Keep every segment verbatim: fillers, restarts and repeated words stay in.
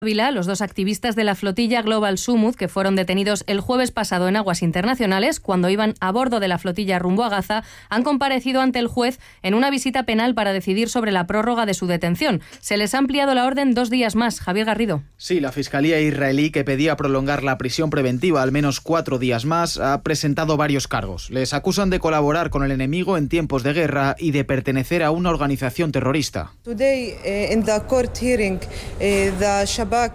Ávila, los dos activistas de la flotilla Global Sumud, que fueron detenidos el jueves pasado en aguas internacionales cuando iban a bordo de la flotilla rumbo a Gaza, han comparecido ante el juez en una visita penal para decidir sobre la prórroga de su detención. Se les ha ampliado la orden dos días más. Javier Garrido. Sí, la Fiscalía israelí, que pedía prolongar la prisión preventiva al menos cuatro días más, ha presentado varios cargos. Les acusan de colaborar con el enemigo en tiempos de guerra y de pertenecer a una organización terrorista. Today, uh, in the court hearing, uh, the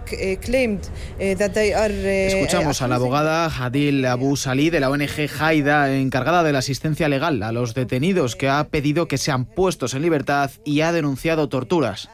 Escuchamos a la abogada Hadil Abu Salih de la O N G Haida, encargada de la asistencia legal a los detenidos, que ha pedido que sean puestos en libertad y ha denunciado torturas.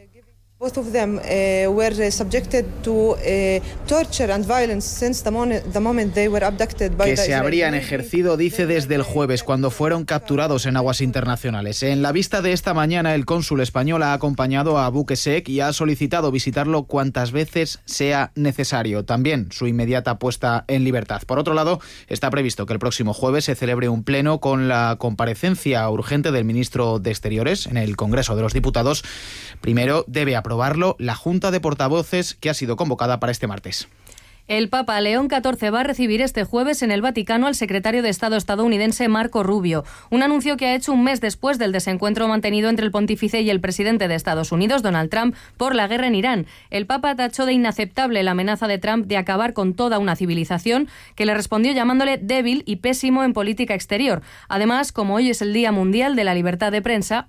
Both of them uh, were subjected to uh, torture and violence since the moment, the moment they were abducted by que the se habrían ejercido, dice, desde el jueves, cuando fueron capturados en aguas internacionales. En la vista de esta mañana, el cónsul español ha acompañado a Abu Kesek y ha solicitado visitarlo cuantas veces sea necesario. También su inmediata puesta en libertad. Por otro lado, está previsto que el próximo jueves se celebre un pleno con la comparecencia urgente del ministro de Exteriores en el Congreso de los Diputados. Primero debe aprobarlo la Junta de Portavoces, que ha sido convocada para este martes. El Papa León catorce va a recibir este jueves en el Vaticano al secretario de Estado estadounidense Marco Rubio, un anuncio que ha hecho un mes después del desencuentro mantenido entre el pontífice y el presidente de Estados Unidos, Donald Trump, por la guerra en Irán. El Papa tachó de inaceptable la amenaza de Trump de acabar con toda una civilización, que le respondió llamándole débil y pésimo en política exterior. Además, como hoy es el Día Mundial de la Libertad de Prensa,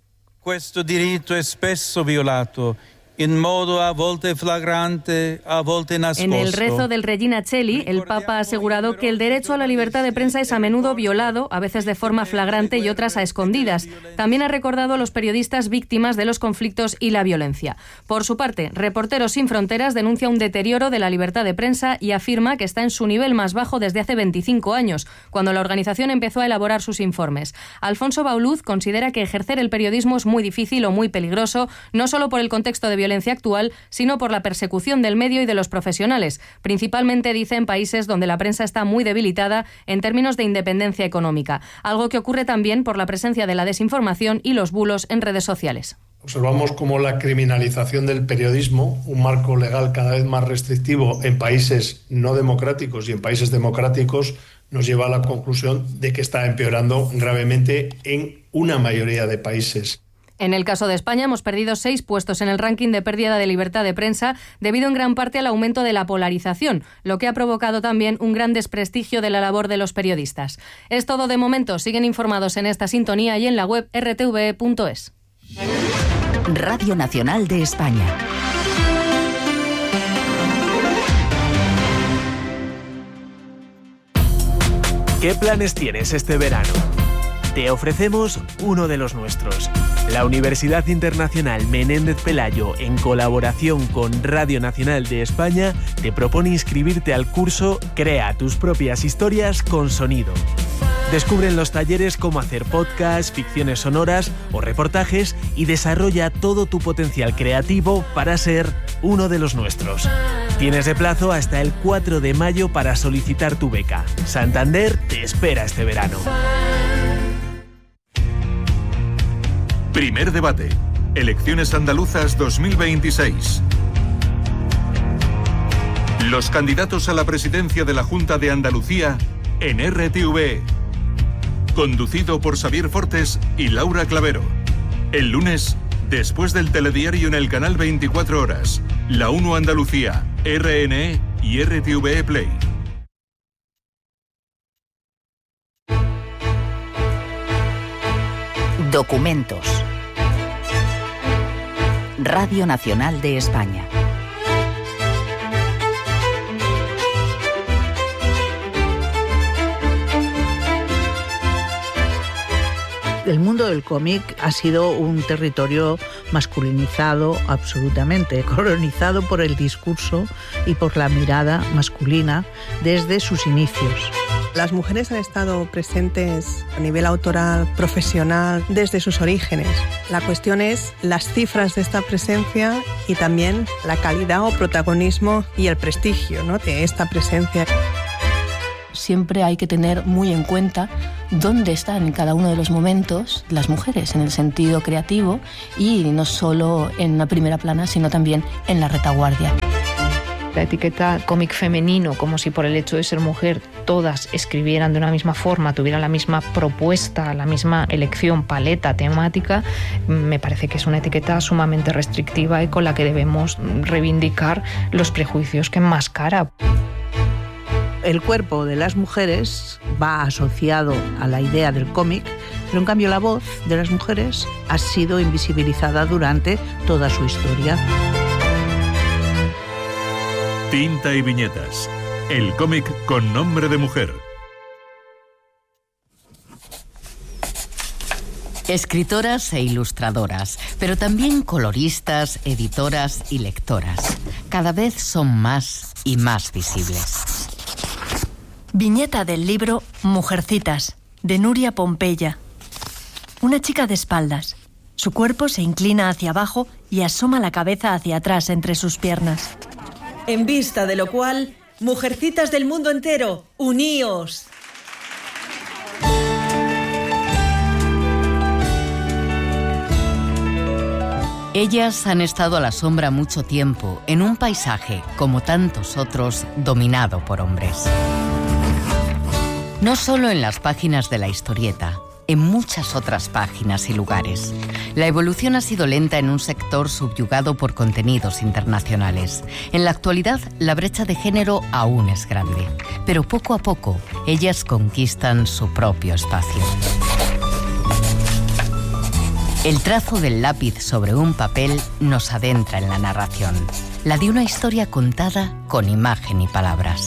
questo diritto è spesso violato in modo a volte flagrante, a volte nascosto. En el rezo del Regina Coeli, el Papa ha asegurado que el derecho a la libertad de prensa es a menudo violado, a veces de forma flagrante y otras a escondidas. También ha recordado a los periodistas víctimas de los conflictos y la violencia. Por su parte, Reporteros Sin Fronteras denuncia un deterioro de la libertad de prensa y afirma que está en su nivel más bajo desde hace veinticinco años, cuando la organización empezó a elaborar sus informes. Alfonso Bauluz considera que ejercer el periodismo es muy difícil o muy peligroso, no solo por el contexto de violencia actual, sino por la persecución del medio y de los profesionales, principalmente, dice, en países donde la prensa está muy debilitada en términos de independencia económica, algo que ocurre también por la presencia de la desinformación y los bulos en redes sociales. Observamos cómo la criminalización del periodismo, un marco legal cada vez más restrictivo en países no democráticos y en países democráticos, nos lleva a la conclusión de que está empeorando gravemente en una mayoría de países. En el caso de España hemos perdido seis puestos en el ranking de pérdida de libertad de prensa debido en gran parte al aumento de la polarización, lo que ha provocado también un gran desprestigio de la labor de los periodistas. Es todo de momento. Siguen informados en esta sintonía y en la web erre te ve punto es. Radio Nacional de España. ¿Qué planes tienes este verano? Te ofrecemos uno de los nuestros. La Universidad Internacional Menéndez Pelayo, en colaboración con Radio Nacional de España, te propone inscribirte al curso Crea tus propias historias con sonido. Descubre en los talleres cómo hacer podcasts, ficciones sonoras o reportajes y desarrolla todo tu potencial creativo para ser uno de los nuestros. Tienes de plazo hasta el cuatro de mayo para solicitar tu beca. Santander te espera este verano. Primer debate. Elecciones andaluzas dos mil veintiséis. Los candidatos a la presidencia de la Junta de Andalucía en erre te ve. Conducido por Xavier Fortes y Laura Clavero. El lunes, después del telediario en el canal veinticuatro horas, La uno Andalucía, erre ene e y erre te ve Play. Documentos. Radio Nacional de España. El mundo del cómic ha sido un territorio masculinizado absolutamente, colonizado por el discurso y por la mirada masculina desde sus inicios. Las mujeres han estado presentes a nivel autoral, profesional, desde sus orígenes. La cuestión es las cifras de esta presencia y también la calidad o protagonismo y el prestigio, ¿no?, de esta presencia. siempre hay que tener muy en cuenta dónde están en cada uno de los momentos las mujeres, en el sentido creativo y no solo en la primera plana, sino también en la retaguardia. La etiqueta cómic femenino, como si por el hecho de ser mujer todas escribieran de una misma forma, tuvieran la misma propuesta, la misma elección, paleta temática, me parece que es una etiqueta sumamente restrictiva y con la que debemos reivindicar los prejuicios que enmascara. El cuerpo de las mujeres va asociado a la idea del cómic, pero en cambio la voz de las mujeres ha sido invisibilizada durante toda su historia. Tinta y viñetas. El cómic con nombre de mujer. Escritoras e ilustradoras, pero también coloristas, editoras y lectoras. Cada vez son más y más visibles. Viñeta del libro Mujercitas, de Nuria Pompeya. Una chica de espaldas. Su cuerpo se inclina hacia abajo y asoma la cabeza hacia atrás entre sus piernas. En vista de lo cual, mujercitas del mundo entero, uníos. Ellas han estado a la sombra mucho tiempo, en un paisaje, como tantos otros, dominado por hombres. No solo en las páginas de la historieta, en muchas otras páginas y lugares. La evolución ha sido lenta en un sector subyugado por contenidos internacionales. En la actualidad, la brecha de género aún es grande, pero poco a poco, ellas conquistan su propio espacio. El trazo del lápiz sobre un papel nos adentra en la narración, la de una historia contada con imagen y palabras.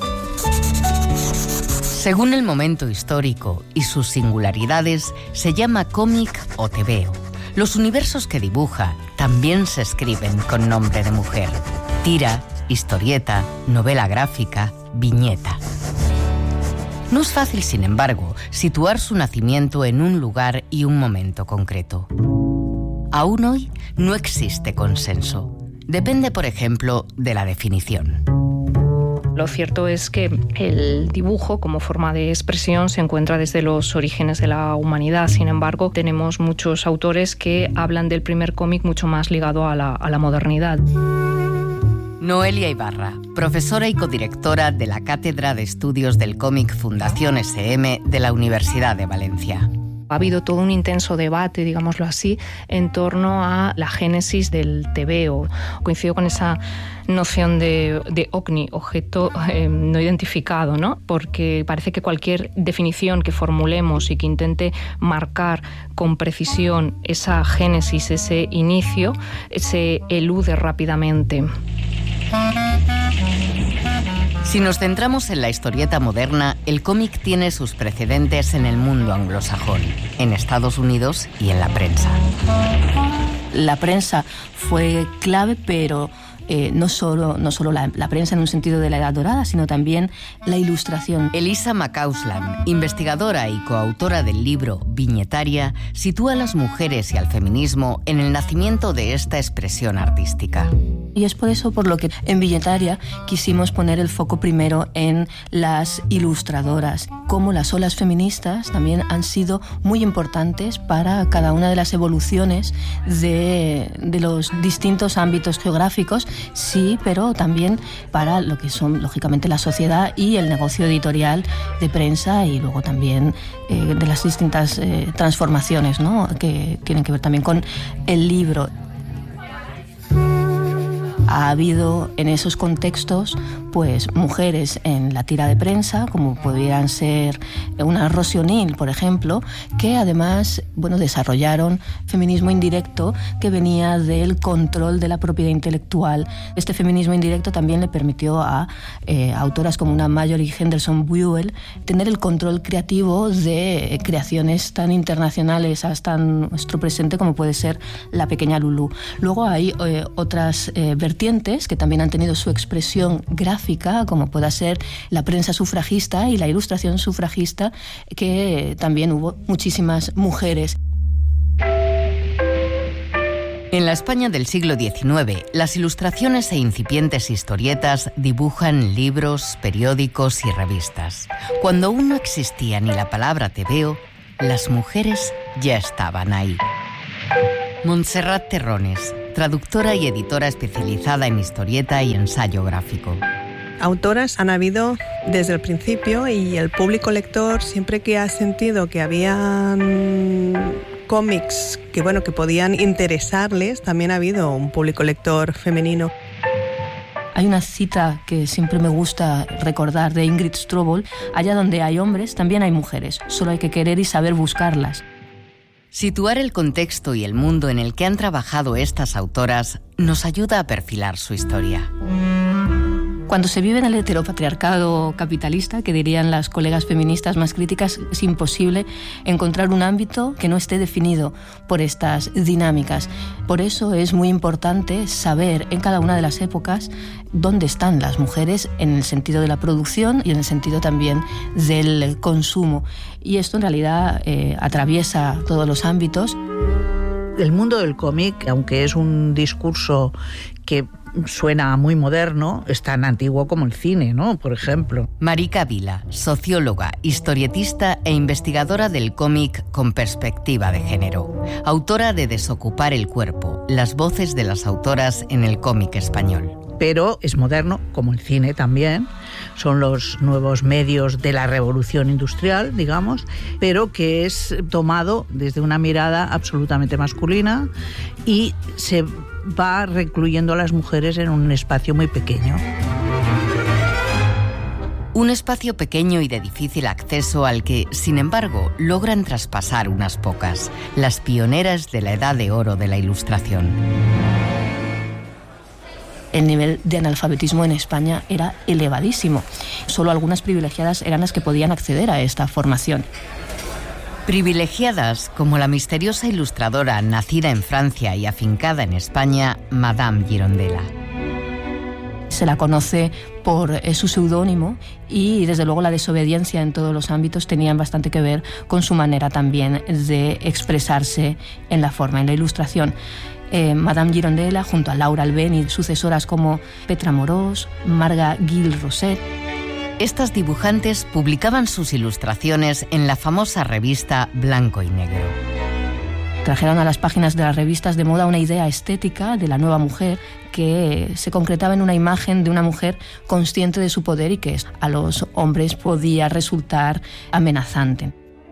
Según el momento histórico y sus singularidades, se llama cómic o tebeo. Los universos que dibuja también se escriben con nombre de mujer. Tira, historieta, novela gráfica, viñeta. No es fácil, sin embargo, situar su nacimiento en un lugar y un momento concreto. Aún hoy no existe consenso. Depende, por ejemplo, de la definición. Lo cierto es que el dibujo como forma de expresión se encuentra desde los orígenes de la humanidad. Sin embargo, tenemos muchos autores que hablan del primer cómic mucho más ligado a la, a la modernidad. Noelia Ibarra, profesora y codirectora de la Cátedra de Estudios del Cómic Fundación ese eme de la Universidad de Valencia. Ha habido todo un intenso debate, digámoslo así, en torno a la génesis del tebeo. Coincido con esa noción de, de ovni, objeto eh, no identificado, ¿no? Porque parece que cualquier definición que formulemos y que intente marcar con precisión esa génesis, ese inicio, se elude rápidamente. Si nos centramos en la historieta moderna, el cómic tiene sus precedentes en el mundo anglosajón, en Estados Unidos y en la prensa. La prensa fue clave, pero eh, no solo, no solo la, la prensa en un sentido de la Edad Dorada, sino también la ilustración. Elisa McCausland, investigadora y coautora del libro Viñetaria, sitúa a las mujeres y al feminismo en el nacimiento de esta expresión artística. Y es por eso por lo que en Viñetaria quisimos poner el foco primero en las ilustradoras. Como las olas feministas también han sido muy importantes para cada una de las evoluciones de, de los distintos ámbitos geográficos, sí, pero también para lo que son, lógicamente, la sociedad y el negocio editorial de prensa y luego también eh, de las distintas eh, transformaciones, ¿no?, que tienen que ver también con el libro. Ha habido en esos contextos pues mujeres en la tira de prensa, como pudieran ser una Rosie O'Neill, por ejemplo, que además, bueno, desarrollaron feminismo indirecto que venía del control de la propiedad intelectual. Este feminismo indirecto también le permitió a eh, autoras como una Marjorie Henderson Buell tener el control creativo de creaciones tan internacionales hasta nuestro presente como puede ser La Pequeña Lulú. Luego hay eh, otras eh, vertientes que también han tenido su expresión gráfica, como pueda ser la prensa sufragista y la ilustración sufragista, que también hubo muchísimas mujeres. En la España del siglo diecinueve, las ilustraciones e incipientes historietas dibujan libros, periódicos y revistas. Cuando aún no existía ni la palabra tebeo, las mujeres ya estaban ahí. Montserrat Terrones, traductora y editora especializada en historieta y ensayo gráfico. Autoras han habido desde el principio y el público lector, siempre que ha sentido que habían cómics que, bueno, que podían interesarles, también ha habido un público lector femenino. Hay una cita que siempre me gusta recordar de Ingrid Strobel: allá donde hay hombres, también hay mujeres, solo hay que querer y saber buscarlas. Situar el contexto y el mundo en el que han trabajado estas autoras nos ayuda a perfilar su historia. Cuando se vive en el heteropatriarcado capitalista, que dirían las colegas feministas más críticas, es imposible encontrar un ámbito que no esté definido por estas dinámicas. Por eso es muy importante saber en cada una de las épocas dónde están las mujeres en el sentido de la producción y en el sentido también del consumo. Y esto en realidad eh, atraviesa todos los ámbitos. El mundo del cómic, aunque es un discurso que suena muy moderno, es tan antiguo como el cine, ¿no? Por ejemplo. Marica Vila, socióloga, historietista e investigadora del cómic con perspectiva de género. Autora de Desocupar el cuerpo, las voces de las autoras en el cómic español. Pero es moderno, como el cine también, son los nuevos medios de la revolución industrial, digamos, pero que es tomado desde una mirada absolutamente masculina y se va recluyendo a las mujeres en un espacio muy pequeño. Un espacio pequeño y de difícil acceso al que, sin embargo, logran traspasar unas pocas, las pioneras de la edad de oro de la Ilustración. El nivel de analfabetismo en España era elevadísimo. Solo algunas privilegiadas eran las que podían acceder a esta formación. Privilegiadas como la misteriosa ilustradora nacida en Francia y afincada en España, Madame Girondella. Se la conoce por eh, su seudónimo y desde luego la desobediencia en todos los ámbitos tenían bastante que ver con su manera también de expresarse en la forma, en la ilustración. Eh, Madame Girondella, junto a Laura Albéniz, sucesoras como Petra Morós, Marga Gil Roset. Estas dibujantes publicaban sus ilustraciones en la famosa revista Blanco y Negro. Trajeron a las páginas de las revistas de moda una idea estética de la nueva mujer que se concretaba en una imagen de una mujer consciente de su poder y que a los hombres podía resultar amenazante.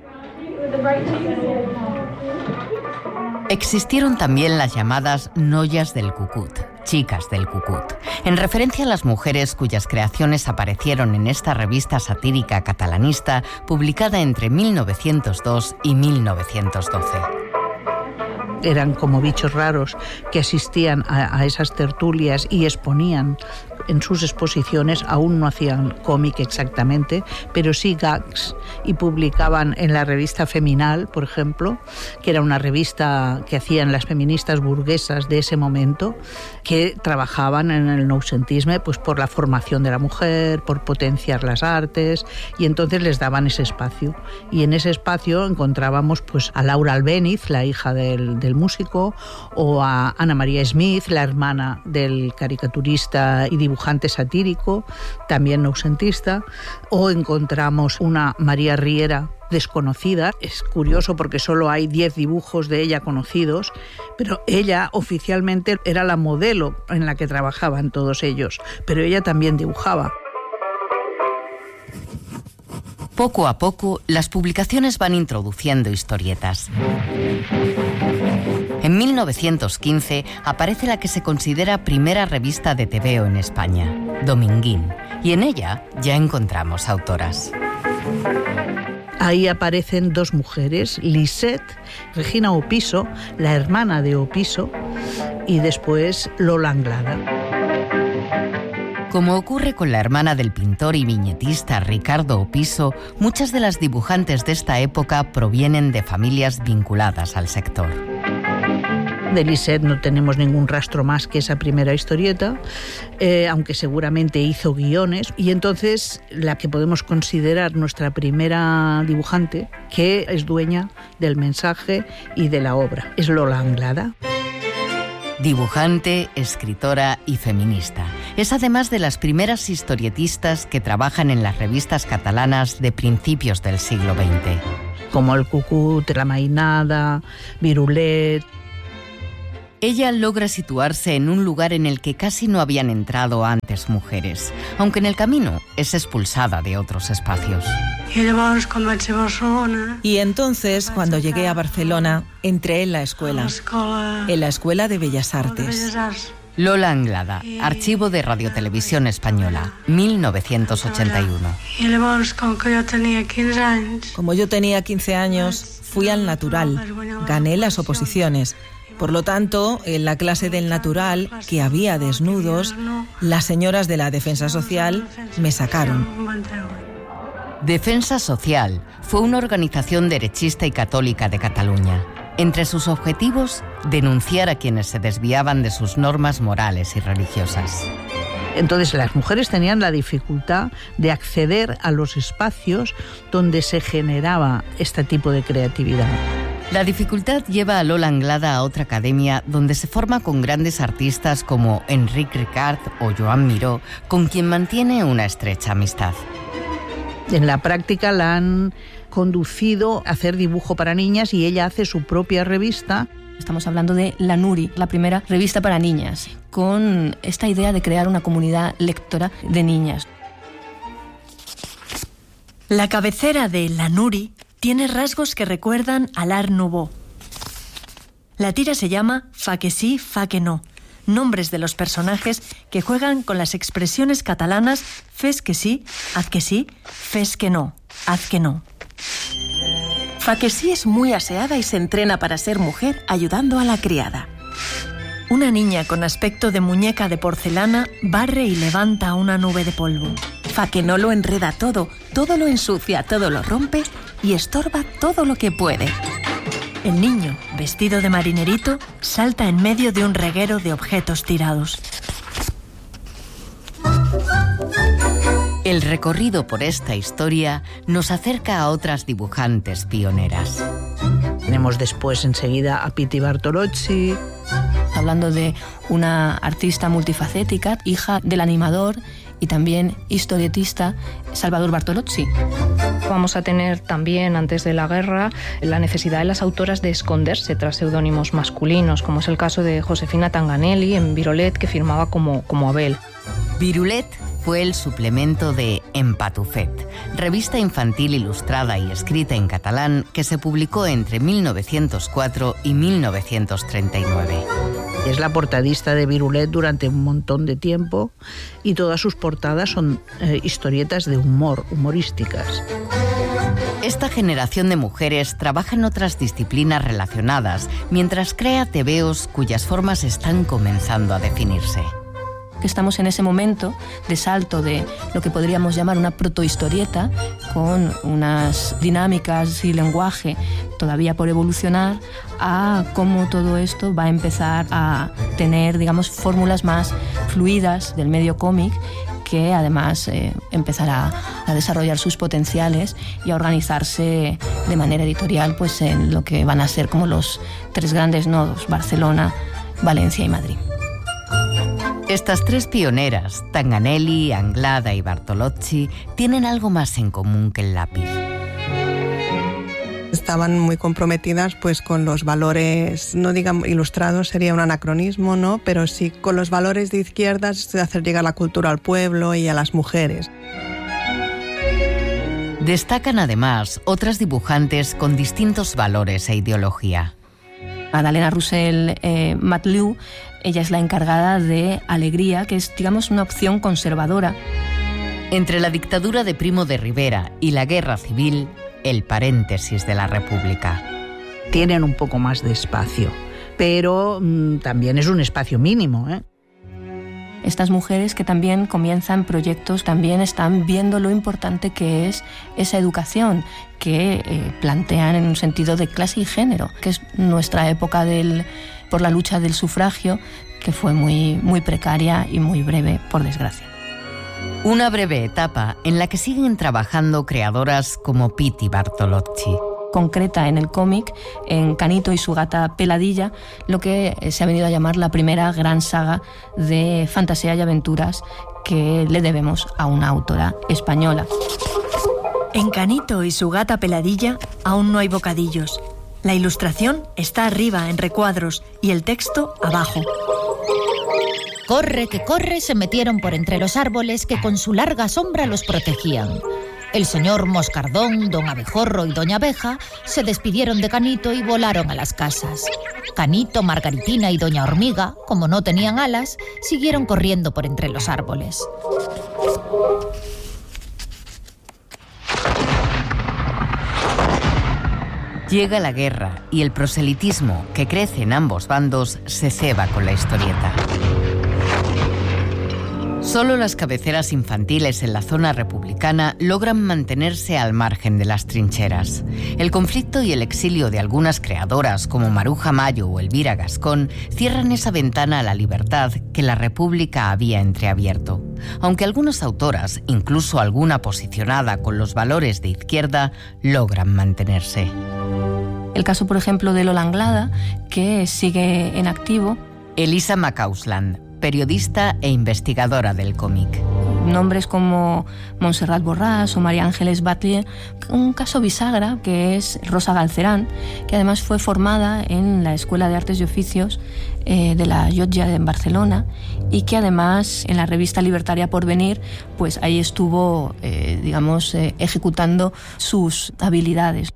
Existieron también las llamadas noias del cucut, chicas del cucut, en referencia a las mujeres cuyas creaciones aparecieron en esta revista satírica catalanista publicada entre mil novecientos dos y mil novecientos doce. Eran como bichos raros que asistían a, a esas tertulias y exponían en sus exposiciones. Aún no hacían cómic exactamente, pero sí gags, y publicaban en la revista Feminal, por ejemplo, que era una revista que hacían las feministas burguesas de ese momento, que trabajaban en el noucentisme pues por la formación de la mujer, por potenciar las artes, y entonces les daban ese espacio. Y en ese espacio encontrábamos pues a Laura Albéniz, la hija del, del músico, o a Ana María Smith, la hermana del caricaturista y dibujante satírico, también noucentista, o encontramos una María Riera desconocida. Es curioso porque solo hay diez dibujos de ella conocidos, pero ella oficialmente era la modelo en la que trabajaban todos ellos, pero ella también dibujaba. Poco a poco, las publicaciones van introduciendo historietas. En mil novecientos quince aparece la que se considera primera revista de tebeo en España, Dominguín, y en ella ya encontramos autoras. Ahí aparecen dos mujeres, Lisette, Regina Opiso, la hermana de Opiso, y después Lola Anglada. Como ocurre con la hermana del pintor y viñetista Ricardo Opiso, muchas de las dibujantes de esta época provienen de familias vinculadas al sector. De Lisette no tenemos ningún rastro más que esa primera historieta, eh, aunque seguramente hizo guiones, y entonces la que podemos considerar nuestra primera dibujante, que es dueña del mensaje y de la obra, es Lola Anglada. Dibujante, escritora y feminista. Es además de las primeras historietistas que trabajan en las revistas catalanas de principios del siglo veinte. Como El Cucut, La Mainada, Virulet. Ella logra situarse en un lugar en el que casi no habían entrado antes mujeres, aunque en el camino es expulsada de otros espacios. Y entonces, cuando llegué a Barcelona, entré en la escuela, en la Escuela de Bellas Artes. Lola Anglada, Archivo de Radiotelevisión Española, mil novecientos ochenta y uno. Como yo tenía quince años, fui al Natural, gané las oposiciones. Por lo tanto, en la clase del Natural, que había desnudos, las señoras de la Defensa Social me sacaron. Defensa Social fue una organización derechista y católica de Cataluña. Entre sus objetivos, denunciar a quienes se desviaban de sus normas morales y religiosas. Entonces las mujeres tenían la dificultad de acceder a los espacios donde se generaba este tipo de creatividad. La dificultad lleva a Lola Anglada a otra academia donde se forma con grandes artistas como Enric Ricard o Joan Miró, con quien mantiene una estrecha amistad. En la práctica la han conducido a hacer dibujo para niñas y ella hace su propia revista. Estamos hablando de La Nuri, la primera revista para niñas, con esta idea de crear una comunidad lectora de niñas. La cabecera de La Nuri tiene rasgos que recuerdan al Art Nouveau. La tira se llama Fa que sí, fa que no, nombres de los personajes que juegan con las expresiones catalanas fes que sí, haz que sí, fes que no, haz que no. Fa que sí es muy aseada y se entrena para ser mujer ayudando a la criada. Una niña con aspecto de muñeca de porcelana barre y levanta una nube de polvo. Fa que no lo enreda todo, todo lo ensucia, todo lo rompe y estorba todo lo que puede. El niño, vestido de marinerito, salta en medio de un reguero de objetos tirados. El recorrido por esta historia nos acerca a otras dibujantes pioneras. Tenemos después enseguida a Piti Bartolozzi. Hablando de una artista multifacética, hija del animador y también historietista Salvador Bartolozzi. Vamos a tener también, antes de la guerra, la necesidad de las autoras de esconderse tras seudónimos masculinos, como es el caso de Josefina Tanganelli en Virulet, que firmaba como, como Abel. Virulet fue el suplemento de En Patufet, revista infantil ilustrada y escrita en catalán que se publicó entre mil novecientos cuatro y mil novecientos treinta y nueve. Es la portadista de Virulet durante un montón de tiempo y todas sus portadas son eh, historietas de humor, humorísticas. Esta generación de mujeres trabaja en otras disciplinas relacionadas, mientras crea tebeos cuyas formas están comenzando a definirse. Estamos en ese momento de salto de lo que podríamos llamar una protohistorieta, con unas dinámicas y lenguaje todavía por evolucionar, a cómo todo esto va a empezar a tener, digamos, fórmulas más fluidas del medio cómic, que además eh, empezará a desarrollar sus potenciales y a organizarse de manera editorial pues en lo que van a ser como los tres grandes nodos: Barcelona, Valencia y Madrid. Estas tres pioneras, Tanganelli, Anglada y Bartolozzi, tienen algo más en común que el lápiz. Estaban muy comprometidas pues con los valores, no digamos ilustrados, sería un anacronismo, ¿no? Pero sí con los valores de izquierdas, de hacer llegar la cultura al pueblo y a las mujeres. Destacan además otras dibujantes con distintos valores e ideología. Madalena Roussel eh, Matlieu, ella es la encargada de Alegría, que es, digamos, una opción conservadora. Entre la dictadura de Primo de Rivera y la guerra civil, el paréntesis de la República. Tienen un poco más de espacio, pero mmm, también es un espacio mínimo, ¿eh? Estas mujeres que también comienzan proyectos, también están viendo lo importante que es esa educación que eh, plantean en un sentido de clase y género, que es nuestra época del, por la lucha del sufragio, que fue muy, muy precaria y muy breve, por desgracia. Una breve etapa en la que siguen trabajando creadoras como Piti Bartolozzi. concreta en el cómic, en Canito y su gata Peladilla, lo que se ha venido a llamar la primera gran saga de fantasía y aventuras que le debemos a una autora española. En Canito y su gata Peladilla aún no hay bocadillos. La ilustración está arriba en recuadros y el texto abajo. Corre que corre se metieron por entre los árboles que con su larga sombra los protegían. El señor Moscardón, don Abejorro y doña Abeja se despidieron de Canito y volaron a las casas. Canito, Margaritina y doña Hormiga, como no tenían alas, siguieron corriendo por entre los árboles. Llega la guerra y el proselitismo que crece en ambos bandos se ceba con la historieta. Solo las cabeceras infantiles en la zona republicana logran mantenerse al margen de las trincheras. El conflicto y el exilio de algunas creadoras como Maruja Mayo o Elvira Gascón cierran esa ventana a la libertad que la República había entreabierto. Aunque algunas autoras, incluso alguna posicionada con los valores de izquierda, logran mantenerse. El caso, por ejemplo, de Lola Anglada, que sigue en activo. Elisa Macausland, periodista e investigadora del cómic. Nombres como Montserrat Borràs o María Ángeles Batlle. Un caso bisagra que es Rosa Galcerán, que además fue formada en la Escuela de Artes y Oficios eh, de la Llotja en Barcelona y que además en la revista libertaria Porvenir, pues ahí estuvo, eh, digamos, eh, ejecutando sus habilidades.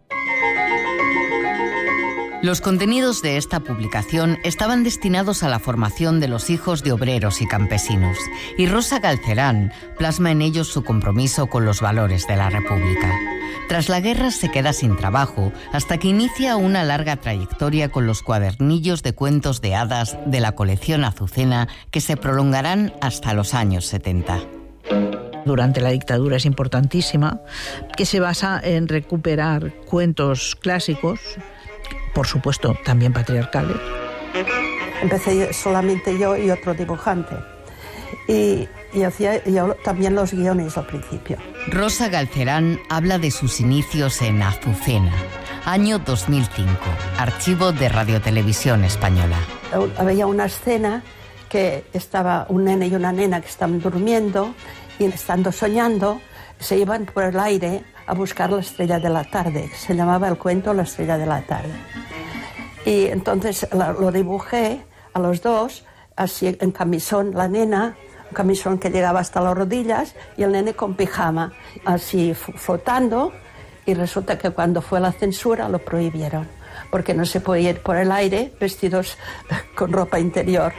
Los contenidos de esta publicación estaban destinados a la formación de los hijos de obreros y campesinos, y Rosa Galcerán plasma en ellos su compromiso con los valores de la República. Tras la guerra se queda sin trabajo, hasta que inicia una larga trayectoria con los cuadernillos de cuentos de hadas de la colección Azucena, que se prolongarán hasta los años setenta. Durante la dictadura es importantísima, que se basa en recuperar cuentos clásicos, por supuesto, también patriarcales. Empecé solamente yo y otro dibujante. Y, y hacía yo también los guiones al principio. Rosa Galcerán habla de sus inicios en Azucena, año dos mil cinco, archivo de Radiotelevisión Española. Había una escena que estaba un nene y una nena que estaban durmiendo y estando soñando se iban por el aire a buscar la estrella de la tarde. Se llamaba el cuento La estrella de la tarde. Y entonces lo dibujé a los dos, así en camisón, la nena, un camisón que llegaba hasta las rodillas, y el nene con pijama, así flotando, y resulta que cuando fue la censura lo prohibieron, porque no se podía ir por el aire vestidos con ropa interior.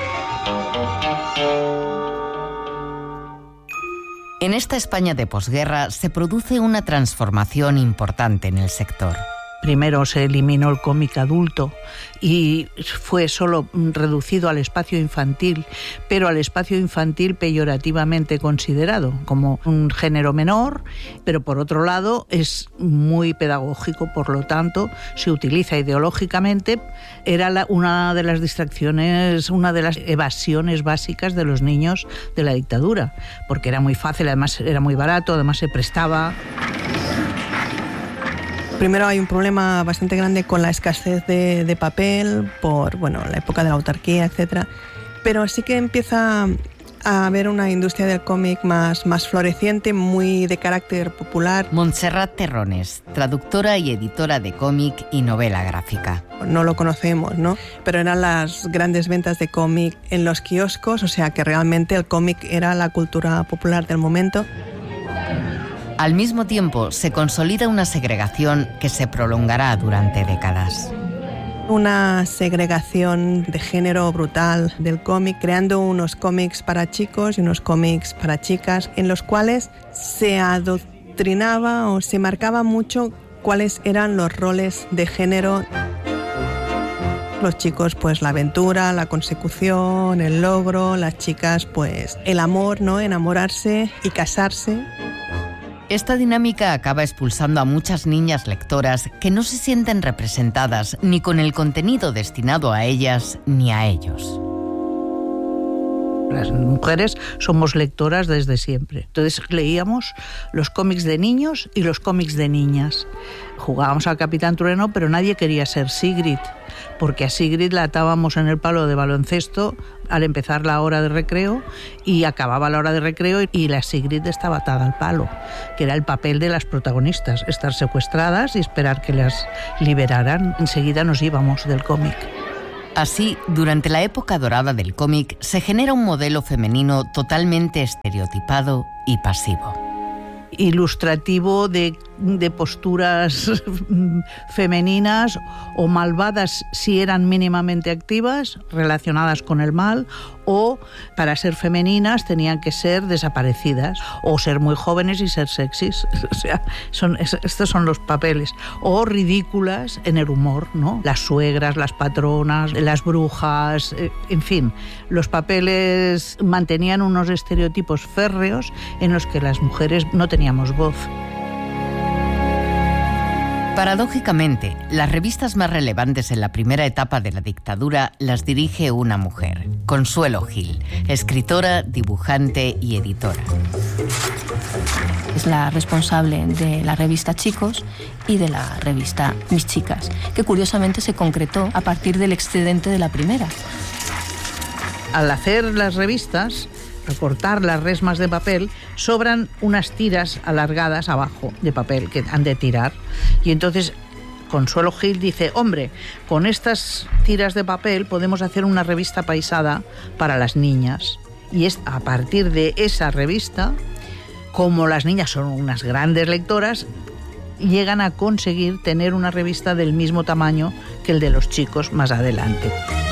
En esta España de posguerra se produce una transformación importante en el sector. Primero se eliminó el cómic adulto y fue solo reducido al espacio infantil, pero al espacio infantil peyorativamente considerado como un género menor, pero por otro lado es muy pedagógico, por lo tanto se utiliza ideológicamente. Era la, una de las distracciones, una de las evasiones básicas de los niños de la dictadura, porque era muy fácil, además era muy barato, además se prestaba. Primero hay un problema bastante grande con la escasez de, de papel por bueno, la época de la autarquía, etcétera. Pero sí que empieza a haber una industria del cómic más, más floreciente, muy de carácter popular. Montserrat Terrones, traductora y editora de cómic y novela gráfica. No lo conocemos, ¿no? Pero eran las grandes ventas de cómic en los kioscos, o sea que realmente el cómic era la cultura popular del momento. Al mismo tiempo, se consolida una segregación que se prolongará durante décadas. Una segregación de género brutal del cómic, creando unos cómics para chicos y unos cómics para chicas, en los cuales se adoctrinaba o se marcaba mucho cuáles eran los roles de género. Los chicos, pues la aventura, la consecución, el logro; las chicas, pues el amor, ¿no? Enamorarse y casarse. Esta dinámica acaba expulsando a muchas niñas lectoras que no se sienten representadas ni con el contenido destinado a ellas ni a ellos. Las mujeres somos lectoras desde siempre. Entonces leíamos los cómics de niños y los cómics de niñas. Jugábamos al Capitán Trueno, pero nadie quería ser Sigrid, porque a Sigrid la atábamos en el palo de baloncesto al empezar la hora de recreo y acababa la hora de recreo y la Sigrid estaba atada al palo, que era el papel de las protagonistas, estar secuestradas y esperar que las liberaran. Enseguida nos íbamos del cómic. Así, durante la época dorada del cómic, se genera un modelo femenino totalmente estereotipado y pasivo. Ilustrativo de, de posturas femeninas o malvadas si eran mínimamente activas, relacionadas con el mal, o para ser femeninas tenían que ser desaparecidas, o ser muy jóvenes y ser sexys. O sea, son, estos son los papeles. O ridículas en el humor, ¿no? Las suegras, las patronas, las brujas, en fin. Los papeles mantenían unos estereotipos férreos en los que las mujeres no teníamos voz. Paradójicamente, las revistas más relevantes en la primera etapa de la dictadura las dirige una mujer, Consuelo Gil, escritora, dibujante y editora. Es la responsable de la revista Chicos y de la revista Mis Chicas, que curiosamente se concretó a partir del excedente de la primera. Al hacer las revistas, recortar las resmas de papel, sobran unas tiras alargadas abajo de papel que han de tirar. Y entonces Consuelo Gil dice, hombre, con estas tiras de papel podemos hacer una revista paisada para las niñas. Y es a partir de esa revista, como las niñas son unas grandes lectoras, llegan a conseguir tener una revista del mismo tamaño que el de los chicos más adelante.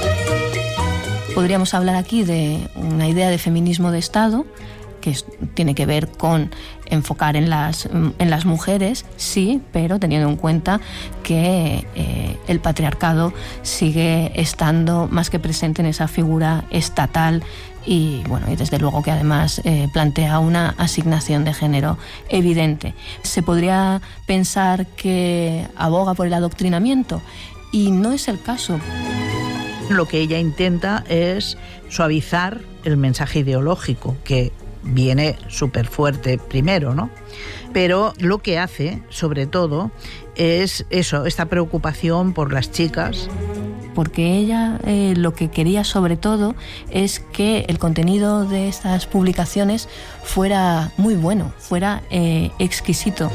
Podríamos hablar aquí de una idea de feminismo de Estado, que es, tiene que ver con enfocar en las, en las mujeres, sí, pero teniendo en cuenta que eh, el patriarcado sigue estando más que presente en esa figura estatal y, bueno, y desde luego que además eh, plantea una asignación de género evidente. Se podría pensar que aboga por el adoctrinamiento y no es el caso. Lo que ella intenta es suavizar el mensaje ideológico, que viene súper fuerte primero, ¿no? Pero lo que hace, sobre todo, es eso, esta preocupación por las chicas. Porque ella eh, lo que quería sobre todo es que el contenido de estas publicaciones fuera muy bueno, fuera eh, exquisito.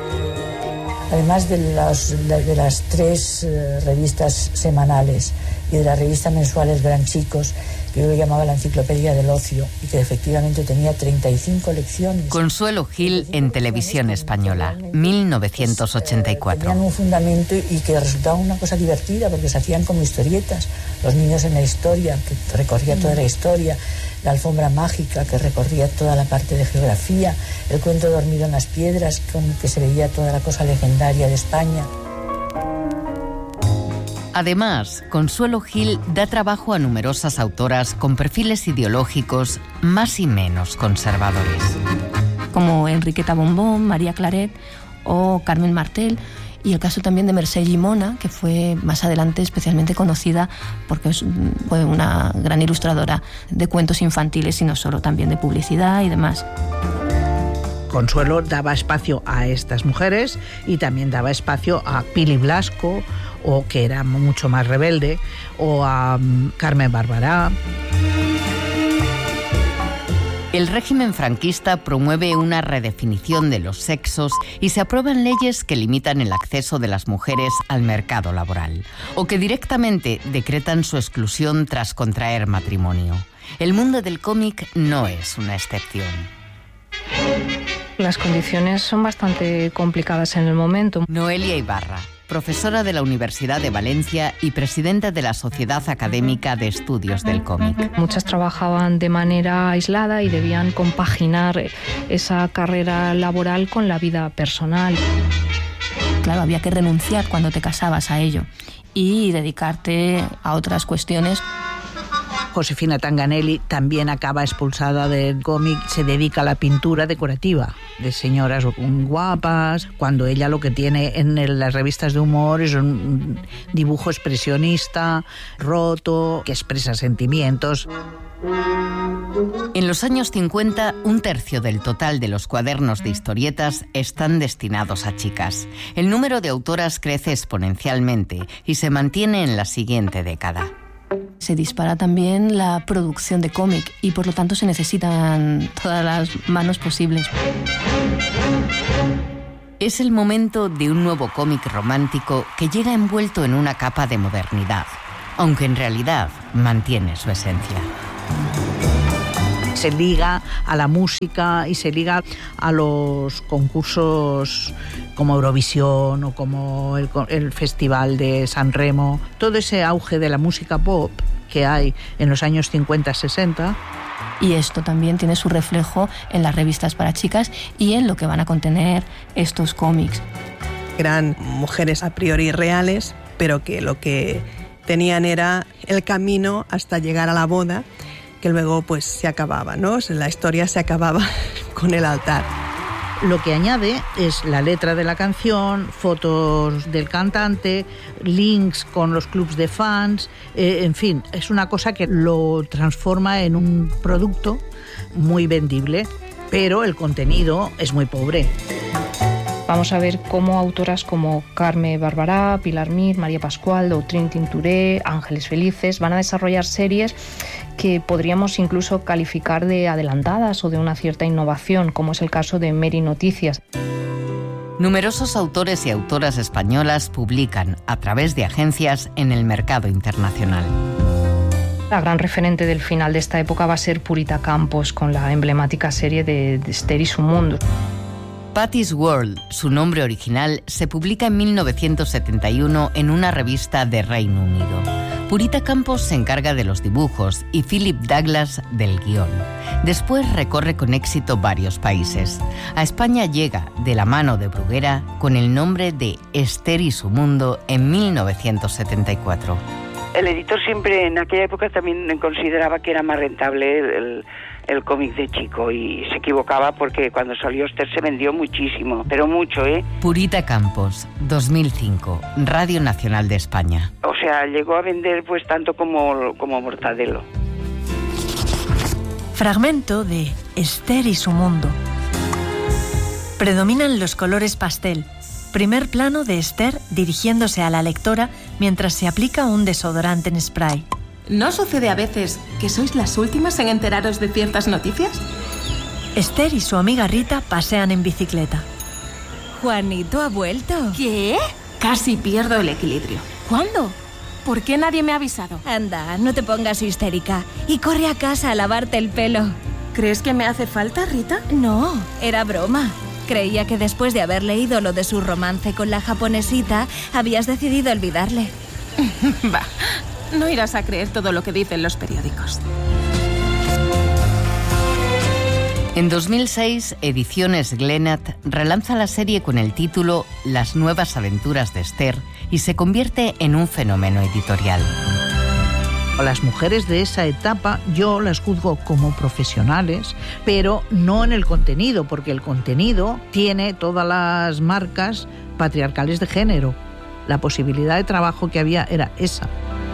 Además de, los, de las tres eh, revistas semanales y de las revistas mensuales Gran Chicos, que yo lo llamaba la enciclopedia del ocio, y que efectivamente tenía treinta y cinco lecciones. Consuelo Gil en Televisión Española, mil novecientos ochenta y cuatro. Tenían un fundamento y que resultaba una cosa divertida, porque se hacían como historietas. Los niños en la historia, que recorría toda la historia, la alfombra mágica, que recorría toda la parte de geografía, el cuento dormido en las piedras, con que se veía toda la cosa legendaria de España. Además, Consuelo Gil da trabajo a numerosas autoras con perfiles ideológicos más y menos conservadores. Como Enriqueta Bombón, María Claret o Carmen Martel, y el caso también de Mercè Llimona, que fue más adelante especialmente conocida porque fue una gran ilustradora de cuentos infantiles y no solo, también de publicidad y demás. Consuelo daba espacio a estas mujeres y también daba espacio a Pili Blasco, o que era mucho más rebelde, o a um, Carmen Barbará. El régimen franquista promueve una redefinición de los sexos y se aprueban leyes que limitan el acceso de las mujeres al mercado laboral, o que directamente decretan su exclusión tras contraer matrimonio. El mundo del cómic no es una excepción. Las condiciones son bastante complicadas en el momento. Noelia Ibarra, profesora de la Universidad de Valencia y presidenta de la Sociedad Académica de Estudios del Cómic. Muchas trabajaban de manera aislada y debían compaginar esa carrera laboral con la vida personal. Claro, había que renunciar cuando te casabas a ello y dedicarte a otras cuestiones. Josefina Tanganelli también acaba expulsada del cómic, se dedica a la pintura decorativa de señoras guapas, cuando ella lo que tiene en las revistas de humor es un dibujo expresionista, roto, que expresa sentimientos. En los años cincuenta, un tercio del total de los cuadernos de historietas están destinados a chicas. El número de autoras crece exponencialmente y se mantiene en la siguiente década. Se dispara también la producción de cómic y por lo tanto se necesitan todas las manos posibles. Es el momento de un nuevo cómic romántico que llega envuelto en una capa de modernidad, aunque en realidad mantiene su esencia. Se liga a la música y se liga a los concursos como Eurovisión o como el, el Festival de San Remo. Todo ese auge de la música pop que hay en los años cincuenta sesenta. Y esto también tiene su reflejo en las revistas para chicas y en lo que van a contener estos cómics. Eran mujeres a priori reales, pero que lo que tenían era el camino hasta llegar a la boda, que luego pues se acababa, ¿no? La historia se acababa con el altar. Lo que añade es la letra de la canción, fotos del cantante, links con los clubs de fans, eh, en fin, es una cosa que lo transforma en un producto muy vendible, pero el contenido es muy pobre. Vamos a ver cómo autoras como Carme Barbará, Pilar Mir, María Pascual, Doutrine Tinturé, Ángeles Felices van a desarrollar series que podríamos incluso calificar de adelantadas o de una cierta innovación, como es el caso de Mary Noticias. Numerosos autores y autoras españolas publican a través de agencias en el mercado internacional. La gran referente del final de esta época va a ser Purita Campos, con la emblemática serie de, de Esther y su mundo. Patty's World, su nombre original, se publica en mil novecientos setenta y uno en una revista de Reino Unido. Purita Campos se encarga de los dibujos y Philip Douglas del guión. Después recorre con éxito varios países. A España llega, de la mano de Bruguera, con el nombre de Esther y su mundo en mil novecientos setenta y cuatro. El editor siempre en aquella época también consideraba que era más rentable el, el, el cómic de chico y se equivocaba porque cuando salió Esther se vendió muchísimo, pero mucho, ¿eh? Purita Campos, dos mil cinco, Radio Nacional de España. O sea, llegó a vender pues tanto como, como Mortadelo. Fragmento de Esther y su mundo. Predominan los colores pastel. Primer plano de Esther dirigiéndose a la lectora mientras se aplica un desodorante en spray. ¿No sucede a veces que sois las últimas en enteraros de ciertas noticias? Esther y su amiga Rita pasean en bicicleta. Juanito ha vuelto. ¿Qué? Casi pierdo el equilibrio. ¿Cuándo? ¿Por qué nadie me ha avisado? Anda, no te pongas histérica y corre a casa a lavarte el pelo. ¿Crees que me hace falta, Rita? No, era broma. Creía que después de haber leído lo de su romance con la japonesita, habías decidido olvidarle. Va, no irás a creer todo lo que dicen los periódicos. En dos mil seis, Ediciones Glenat relanza la serie con el título Las nuevas aventuras de Esther y se convierte en un fenómeno editorial. Las mujeres de esa etapa yo las juzgo como profesionales, pero no en el contenido, porque el contenido tiene todas las marcas patriarcales de género. La posibilidad de trabajo que había era esa.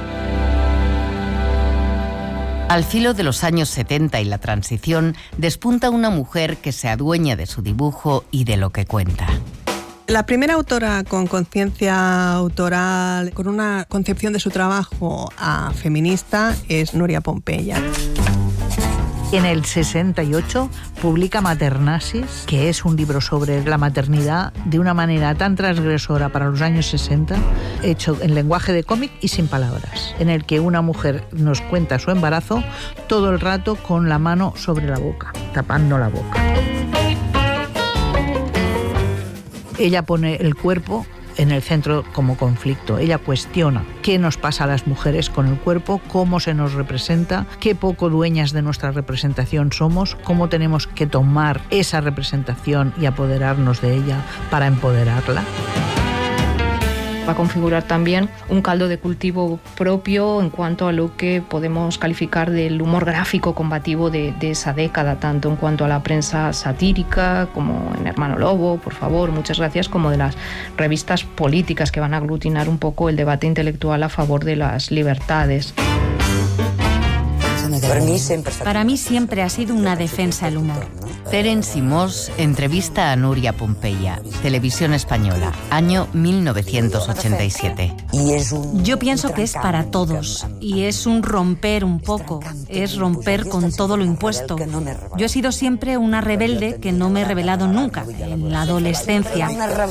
Al filo de los años setenta y la transición, despunta una mujer que se adueña de su dibujo y de lo que cuenta. La primera autora con conciencia autoral, con una concepción de su trabajo a feminista, es Nuria Pompeya. En el sesenta y ocho publica Maternasis, que es un libro sobre la maternidad de una manera tan transgresora para los años sesenta, hecho en lenguaje de cómic y sin palabras, en el que una mujer nos cuenta su embarazo todo el rato con la mano sobre la boca, tapando la boca. Ella pone el cuerpo en el centro como conflicto. Ella cuestiona qué nos pasa a las mujeres con el cuerpo, cómo se nos representa, qué poco dueñas de nuestra representación somos, cómo tenemos que tomar esa representación y apoderarnos de ella para empoderarla. Va a configurar también un caldo de cultivo propio en cuanto a lo que podemos calificar del humor gráfico combativo de, de esa década, tanto en cuanto a la prensa satírica como en Hermano Lobo, por favor, muchas gracias, como de las revistas políticas que van a aglutinar un poco el debate intelectual a favor de las libertades. Para mí siempre ha sido una defensa el humor. Terence Simós entrevista a Nuria Pompeya, Televisión Española, año mil novecientos ochenta y siete. Yo pienso que es para todos y es un romper un poco, es romper con todo lo impuesto. Yo he sido siempre una rebelde que no me he rebelado nunca, en la adolescencia.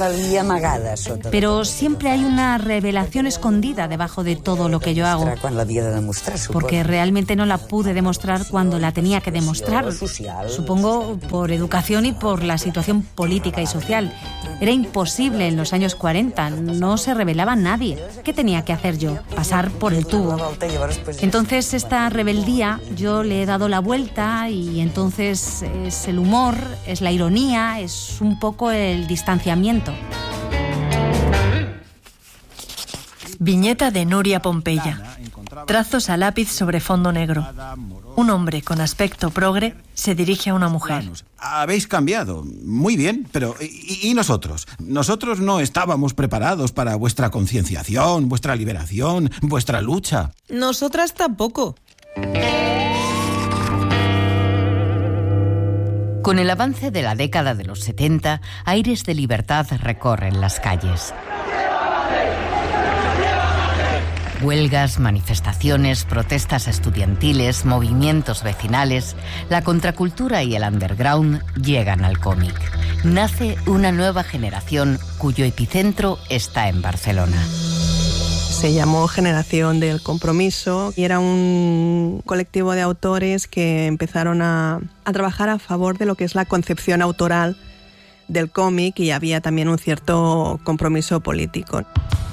Pero siempre hay una revelación escondida debajo de todo lo que yo hago, porque realmente no la pude demostrar cuando la tenía que demostrar. Supongo por educación y por la situación política y social. Era imposible en los años cuarenta, no se rebelaba nadie. ¿Qué tenía que hacer yo? Pasar por el tubo. Entonces esta rebeldía yo le he dado la vuelta y entonces es el humor, es la ironía, es un poco el distanciamiento. Viñeta de Nuria Pompeya. Trazos a lápiz sobre fondo negro. Un hombre con aspecto progre se dirige a una mujer. Habéis cambiado. Muy bien, pero ¿y, y nosotros? Nosotros no estábamos preparados para vuestra concienciación, vuestra liberación, vuestra lucha. Nosotras tampoco. Con el avance de la década de los setenta, aires de libertad recorren las calles. Huelgas, manifestaciones, protestas estudiantiles, movimientos vecinales, la contracultura y el underground llegan al cómic. Nace una nueva generación cuyo epicentro está en Barcelona. Se llamó Generación del Compromiso y era un colectivo de autores que empezaron a, a trabajar a favor de lo que es la concepción autoral del cómic y había también un cierto compromiso político.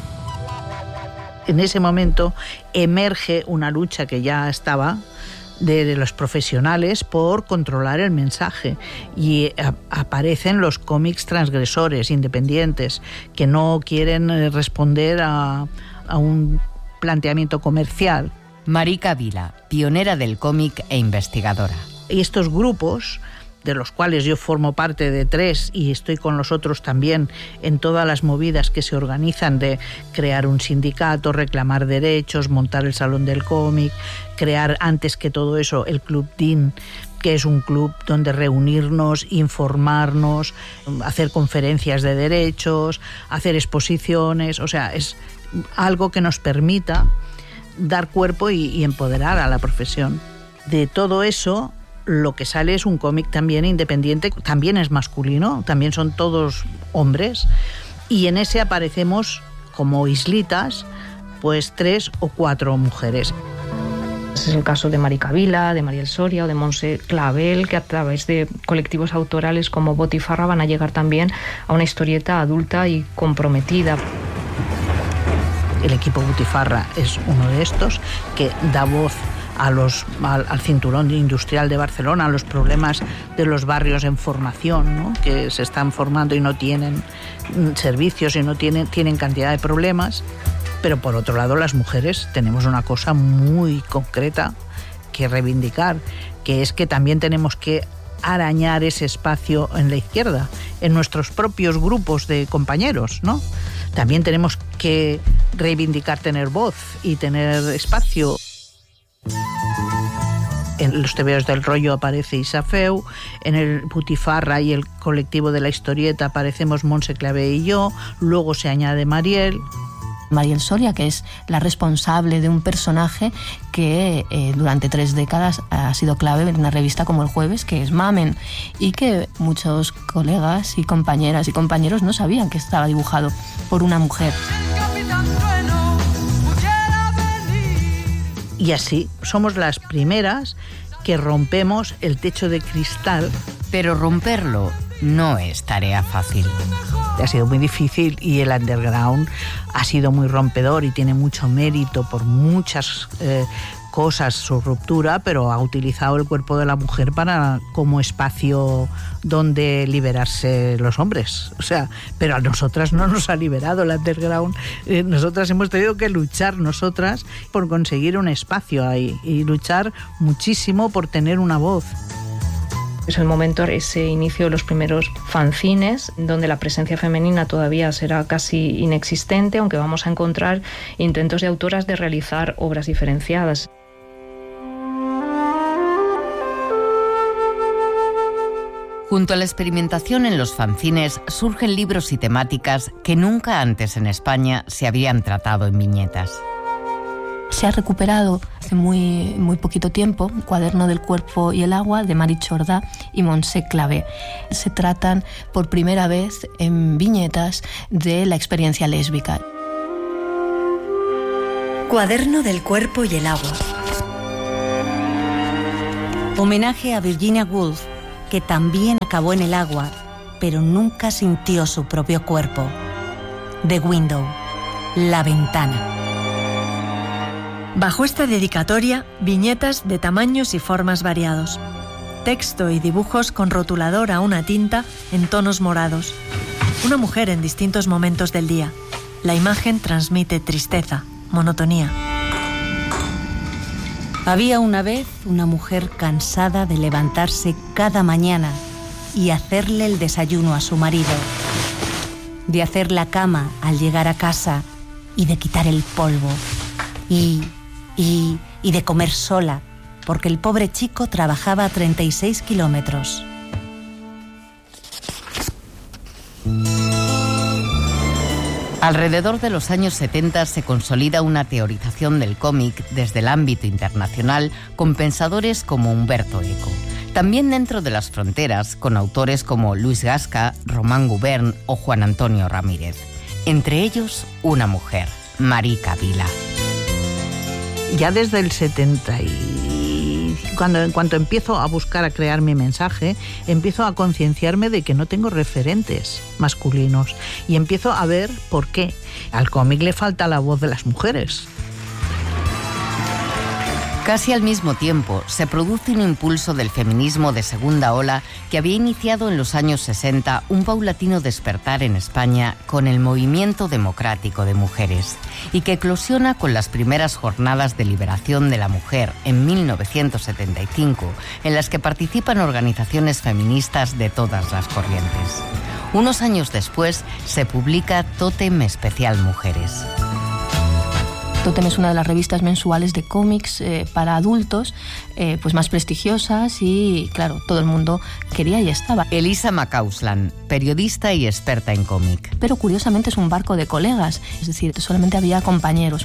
En ese momento emerge una lucha que ya estaba de, de los profesionales por controlar el mensaje y a, aparecen los cómics transgresores, independientes, que no quieren responder a, a un planteamiento comercial. Marica Vila, pionera del cómic e investigadora. Y estos grupos, de los cuales yo formo parte de tres y estoy con los otros también en todas las movidas que se organizan de crear un sindicato, reclamar derechos, montar el Salón del Cómic, crear antes que todo eso el Club D I N, que es un club donde reunirnos, informarnos, hacer conferencias de derechos, hacer exposiciones, o sea, es algo que nos permita dar cuerpo y, y empoderar a la profesión. De todo eso, lo que sale es un cómic también independiente, también es masculino, también son todos hombres, y en ese aparecemos como islitas, pues tres o cuatro mujeres. Es el caso de Marica Vila, de Mariel Soria o de Montse Clavel, que a través de colectivos autorales como Botifarra van a llegar también a una historieta adulta y comprometida. El equipo Botifarra es uno de estos que da voz a los, al, al cinturón industrial de Barcelona, a los problemas de los barrios en formación, ¿no? Que se están formando y no tienen servicios y no tienen, tienen cantidad de problemas. Pero por otro lado, las mujeres tenemos una cosa muy concreta que reivindicar, que es que también tenemos que arañar ese espacio en la izquierda, en nuestros propios grupos de compañeros, ¿no? También tenemos que reivindicar tener voz y tener espacio. En los tebeos del rollo aparece Isafeu, en el Botifarra y el colectivo de la historieta aparecemos Montse Clavé y yo, luego se añade Mariel. Mariel Soria, que es la responsable de un personaje que eh, durante tres décadas ha sido clave en una revista como El Jueves, que es Mamen, y que muchos colegas y compañeras y compañeros no sabían que estaba dibujado por una mujer. Y así somos las primeras que rompemos el techo de cristal. Pero romperlo no es tarea fácil. Ha sido muy difícil y el underground ha sido muy rompedor y tiene mucho mérito por muchas eh, cosas su ruptura, pero ha utilizado el cuerpo de la mujer para como espacio donde liberarse los hombres. O sea, pero a nosotras no nos ha liberado el underground. Eh, nosotras hemos tenido que luchar nosotras por conseguir un espacio ahí y luchar muchísimo por tener una voz. Es el momento, ese inicio de los primeros fanzines, donde la presencia femenina todavía será casi inexistente, aunque vamos a encontrar intentos de autoras de realizar obras diferenciadas. Junto a la experimentación en los fanzines surgen libros y temáticas que nunca antes en España se habían tratado en viñetas. Se ha recuperado hace muy, muy poquito tiempo Cuaderno del cuerpo y el agua de Mari Chordà y Montse Clavé. Se tratan por primera vez en viñetas de la experiencia lésbica. Cuaderno del cuerpo y el agua. Homenaje a Virginia Woolf, que también acabó en el agua, pero nunca sintió su propio cuerpo. The Window, la ventana. Bajo esta dedicatoria, viñetas de tamaños y formas variados. Texto y dibujos con rotulador a una tinta en tonos morados. Una mujer en distintos momentos del día. La imagen transmite tristeza, monotonía. Había una vez una mujer cansada de levantarse cada mañana y hacerle el desayuno a su marido, de hacer la cama al llegar a casa y de quitar el polvo, y, y, y de comer sola, porque el pobre chico trabajaba a treinta y seis kilómetros. Alrededor de los años setenta se consolida una teorización del cómic desde el ámbito internacional con pensadores como Humberto Eco. También dentro de las fronteras, con autores como Luis Gasca, Román Gubern o Juan Antonio Ramírez. Entre ellos, una mujer, Marica Vila. Ya desde el setenta y cuando en cuanto empiezo a buscar, a crear mi mensaje, empiezo a concienciarme de que no tengo referentes masculinos y empiezo a ver por qué. Al cómic le falta la voz de las mujeres. Casi al mismo tiempo, se produce un impulso del feminismo de segunda ola que había iniciado en los años sesenta un paulatino despertar en España con el movimiento democrático de mujeres y que eclosiona con las primeras jornadas de liberación de la mujer en mil novecientos setenta y cinco, en las que participan organizaciones feministas de todas las corrientes. Unos años después, se publica Tótem Especial Mujeres. Tótem es una de las revistas mensuales de cómics eh, para adultos eh, pues más prestigiosas y, claro, todo el mundo quería y estaba. Elisa Macauslan, periodista y experta en cómic. Pero curiosamente es un barco de colegas, es decir, solamente había compañeros.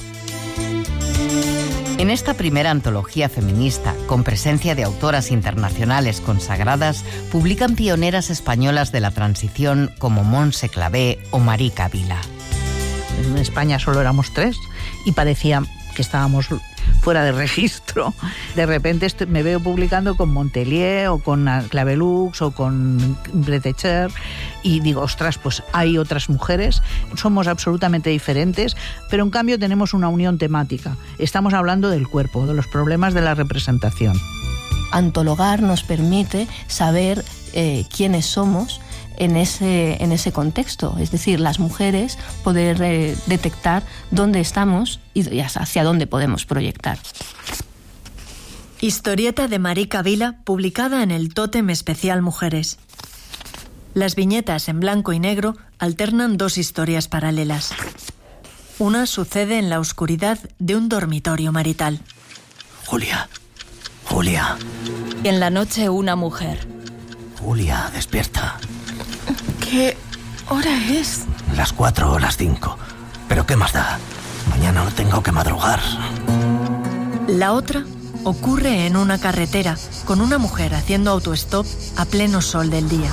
En esta primera antología feminista, con presencia de autoras internacionales consagradas, publican pioneras españolas de la transición como Montse Clavé o Marica Vila. En España solo éramos tres y parecía que estábamos fuera de registro. De repente me veo publicando con Montelier o con Clavelux o con Bretecher y digo, ostras, pues hay otras mujeres, somos absolutamente diferentes, pero en cambio tenemos una unión temática. Estamos hablando del cuerpo, de los problemas de la representación. Antologar nos permite saber eh, quiénes somos en ese, en ese contexto, es decir, las mujeres poder eh, detectar dónde estamos y hacia dónde podemos proyectar. Historieta de Marica Vila, publicada en el Tótem Especial Mujeres. Las viñetas en blanco y negro alternan dos historias paralelas. Una sucede en la oscuridad de un dormitorio marital. Julia, Julia. Y en la noche una mujer. Julia, despierta. ¿Qué hora es? Las cuatro o las cinco. ¿Pero qué más da? Mañana no tengo que madrugar. La otra ocurre en una carretera con una mujer haciendo autostop a pleno sol del día.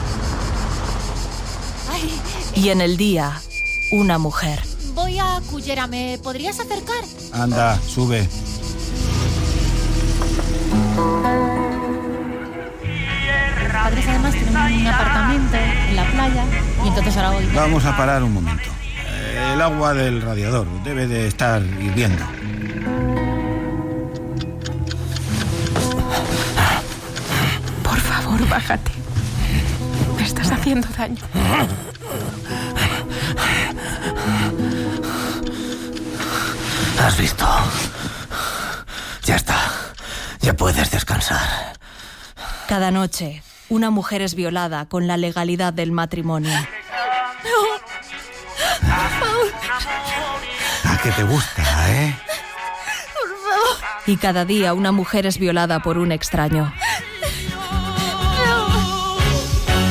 Ay. Y en el día, una mujer. Voy a Cullera, ¿me podrías acercar? Anda, sube. Padres además tienen un apartamento en la playa y entonces ahora voy. Vamos a parar un momento. El agua del radiador debe de estar hirviendo. Por favor, bájate. Me estás haciendo daño. ¿Has visto? Ya está. Ya puedes descansar. Cada noche, una mujer es violada con la legalidad del matrimonio. ¿A qué te gusta, eh? Por favor. Y cada día una mujer es violada por un extraño.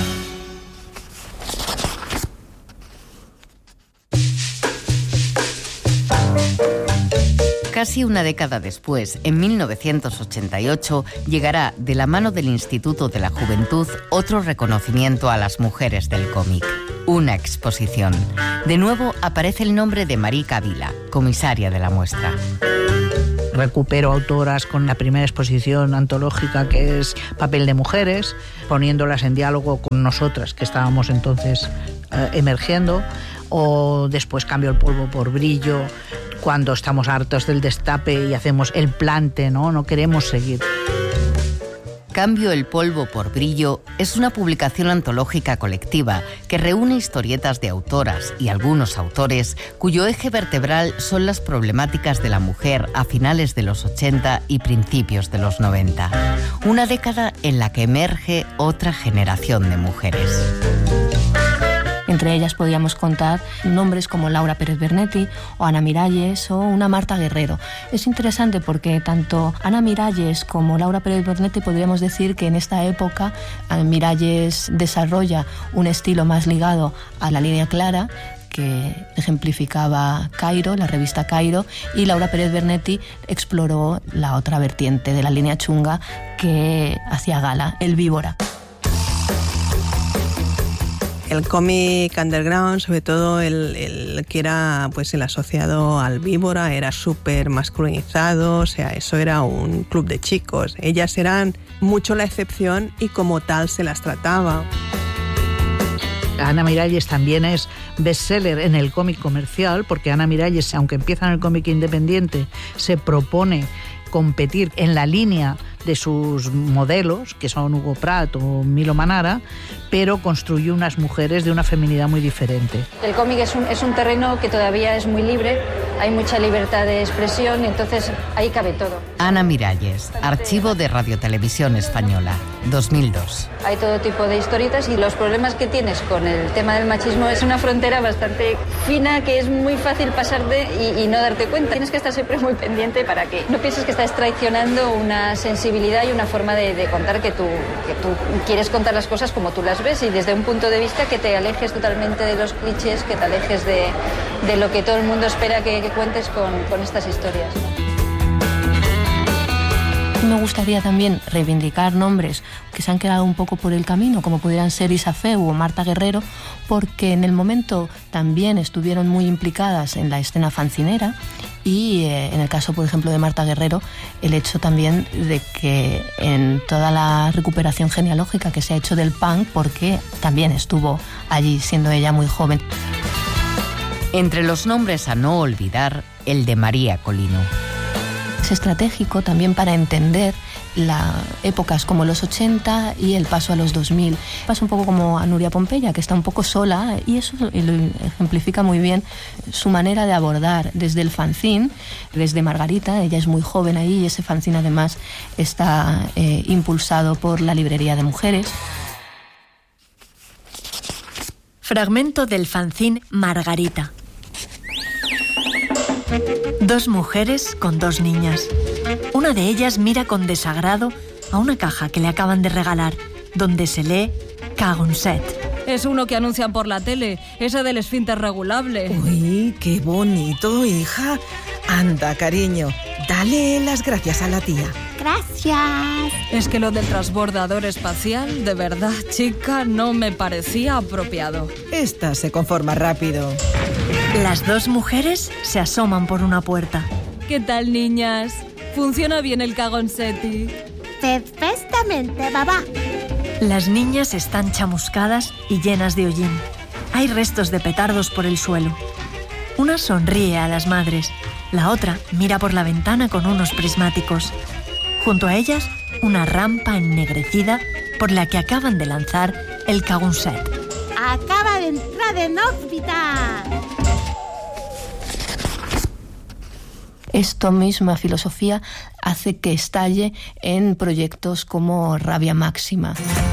Casi una década después, en mil novecientos ochenta y ocho, llegará de la mano del Instituto de la Juventud otro reconocimiento a las mujeres del cómic. Una exposición. De nuevo aparece el nombre de Marica Vila, comisaria de la muestra. Recupero autoras con la primera exposición antológica, que es Papel de Mujeres, poniéndolas en diálogo con nosotras, que estábamos entonces eh, emergiendo, o después cambio el polvo por brillo, cuando estamos hartos del destape y hacemos el plante, ¿no? No queremos seguir. Cambio el polvo por brillo es una publicación antológica colectiva que reúne historietas de autoras y algunos autores cuyo eje vertebral son las problemáticas de la mujer a finales de los ochenta y principios de los noventa. Una década en la que emerge otra generación de mujeres. Entre ellas podíamos contar nombres como Laura Pérez Bernetti o Ana Miralles o una Marta Guerrero. Es interesante porque tanto Ana Miralles como Laura Pérez Bernetti podríamos decir que en esta época Ana Miralles desarrolla un estilo más ligado a la línea clara, que ejemplificaba Cairo, la revista Cairo, y Laura Pérez Bernetti exploró la otra vertiente de la línea chunga que hacía gala, el víbora. El cómic underground, sobre todo el, el que era pues el asociado al víbora, era súper masculinizado, o sea, eso era un club de chicos. Ellas eran mucho la excepción y como tal se las trataba. Ana Miralles también es bestseller en el cómic comercial, porque Ana Miralles, aunque empieza en el cómic independiente, se propone competir en la línea de sus modelos, que son Hugo Pratt o Milo Manara, pero construyó unas mujeres de una feminidad muy diferente. El cómic es un, es un terreno que todavía es muy libre, hay mucha libertad de expresión, entonces ahí cabe todo. Ana Miralles, Archivo de Radiotelevisión Española, dos mil dos. Hay todo tipo de historietas y los problemas que tienes con el tema del machismo es una frontera bastante fina que es muy fácil pasarte y, y no darte cuenta. Tienes que estar siempre muy pendiente para que no pienses que estás traicionando una sensibilidad y una forma de, de contar que tú, que tú quieres contar las cosas como tú las ves y desde un punto de vista que te alejes totalmente de los clichés, que te alejes de, de lo que todo el mundo espera que, que cuentes con, con estas historias. Me gustaría también reivindicar nombres que se han quedado un poco por el camino, como pudieran ser Isa Feu o Marta Guerrero, porque en el momento también estuvieron muy implicadas en la escena fancinera y eh, en el caso, por ejemplo, de Marta Guerrero, el hecho también de que en toda la recuperación genealógica que se ha hecho del punk, porque también estuvo allí siendo ella muy joven. Entre los nombres a no olvidar, el de María Colino. Es estratégico también para entender las épocas como los ochenta y el paso a los dos mil. Pasa un poco como a Nuria Pompeya, que está un poco sola, y eso lo ejemplifica muy bien su manera de abordar desde el fanzine, desde Margarita. Ella es muy joven ahí y ese fanzine además está eh, impulsado por la Librería de Mujeres. Fragmento del fanzine Margarita. Dos mujeres con dos niñas. Una de ellas mira con desagrado a una caja que le acaban de regalar, donde se lee Cagonset. Es uno que anuncian por la tele, ese del esfínter regulable. Uy, qué bonito, hija. Anda, cariño, dale las gracias a la tía. Gracias. Es que lo del transbordador espacial, de verdad, chica, no me parecía apropiado. Esta se conforma rápido. Las dos mujeres se asoman por una puerta. ¿Qué tal, niñas? ¿Funciona bien el Cagonsetti? Perfectamente, babá. Las niñas están chamuscadas y llenas de hollín. Hay restos de petardos por el suelo. Una sonríe a las madres. La otra mira por la ventana con unos prismáticos. Junto a ellas, una rampa ennegrecida por la que acaban de lanzar el Cagonset. Acaba de entrar en órbita. Esta misma filosofía hace que estalle en proyectos como Rabia Máxima.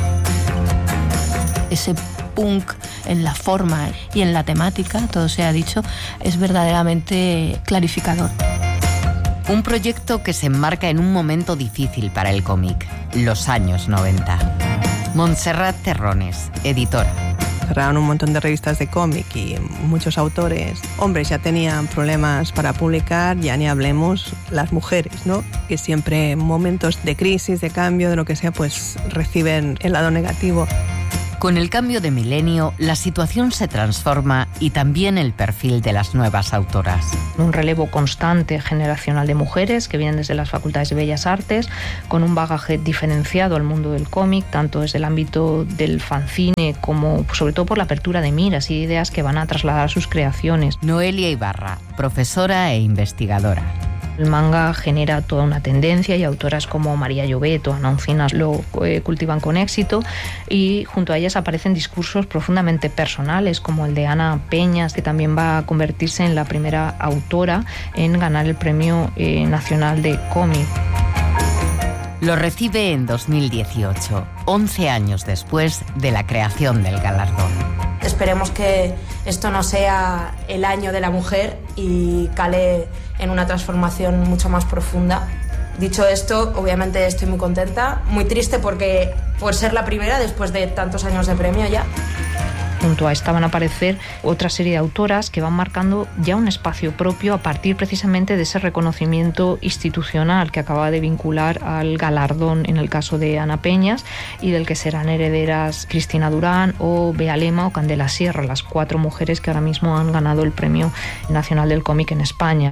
Ese punk en la forma y en la temática, todo se ha dicho, es verdaderamente clarificador. Un proyecto que se enmarca en un momento difícil para el cómic, los años noventa. Montserrat Terrones, editora. cerraron un montón de revistas de cómic y muchos autores, hombres, ya tenían problemas para publicar, ya ni hablemos las mujeres, ¿no? Que siempre en momentos de crisis, de cambio, de lo que sea, pues reciben el lado negativo. Con el cambio de milenio, la situación se transforma y también el perfil de las nuevas autoras. Un relevo constante generacional de mujeres que vienen desde las facultades de Bellas Artes, con un bagaje diferenciado al mundo del cómic, tanto desde el ámbito del fanzine como sobre todo por la apertura de miras y ideas que van a trasladar a sus creaciones. Noelia Ibarra, profesora e investigadora. El manga genera toda una tendencia y autoras como María Llobet o Ana Oncinas lo eh, cultivan con éxito, y junto a ellas aparecen discursos profundamente personales como el de Ana Peñas, que también va a convertirse en la primera autora en ganar el Premio eh, Nacional de Cómic. Lo recibe en dos mil dieciocho, once años después de la creación del galardón. Esperemos que esto no sea el año de la mujer y cale en una transformación mucho más profunda. Dicho esto, obviamente estoy muy contenta, muy triste porque por ser la primera después de tantos años de premio ya. Junto a esta van a aparecer otra serie de autoras que van marcando ya un espacio propio a partir precisamente de ese reconocimiento institucional que acaba de vincular al galardón en el caso de Ana Peñas, y del que serán herederas Cristina Durán o Bea Lema o Candela Sierra, las cuatro mujeres que ahora mismo han ganado el Premio Nacional del Cómic en España.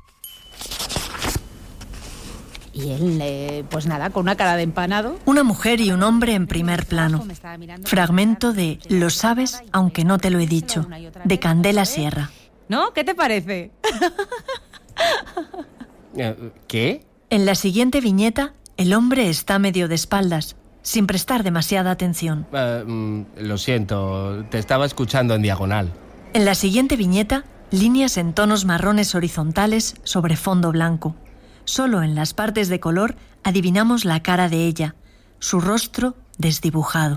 Y él, eh, pues nada, con una cara de empanado. Una mujer y un hombre en primer plano. Fragmento de Lo sabes, aunque no te lo he dicho, de Candela Sierra. ¿No? ¿Qué te parece? ¿Qué? En la siguiente viñeta, el hombre está medio de espaldas, sin prestar demasiada atención. Uh, mm, lo siento, te estaba escuchando en diagonal. En la siguiente viñeta, líneas en tonos marrones horizontales sobre fondo blanco. Solo en las partes de color adivinamos la cara de ella, su rostro desdibujado.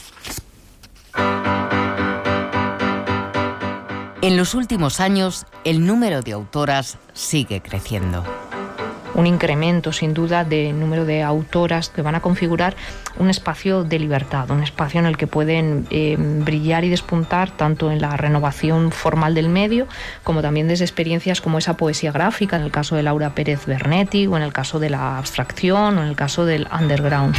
En los últimos años, el número de autoras sigue creciendo. Un incremento, sin duda, de número de autoras que van a configurar un espacio de libertad, un espacio en el que pueden eh, brillar y despuntar tanto en la renovación formal del medio como también desde experiencias como esa poesía gráfica, en el caso de Laura Pérez Bernetti, o en el caso de la abstracción, o en el caso del underground.